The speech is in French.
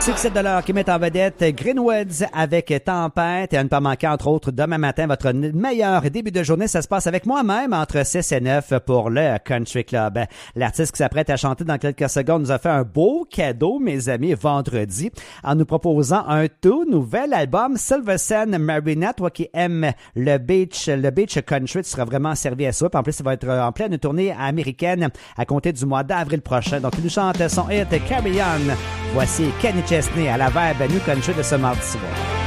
succès de l'heure qui met en vedette Greenwoods avec Tempête et à ne pas manquer entre autres demain matin votre meilleur début de journée. Ça se passe avec moi-même entre 6 et 9 pour le Country Club. L'artiste qui s'apprête à chanter dans quelques secondes nous a fait un beau cadeau, mes amis, vendredi, en nous proposant un tout nouvel album Silver Sand Marina. Toi qui aimes le beach country, tu seras vraiment servi à ça. Puis en plus, il va être en pleine tournée américaine à compter du mois d'avril prochain. Donc, il nous chante son hit Carry On. Voici Kenny Chesney à la Vibe New Country de ce mardi soir.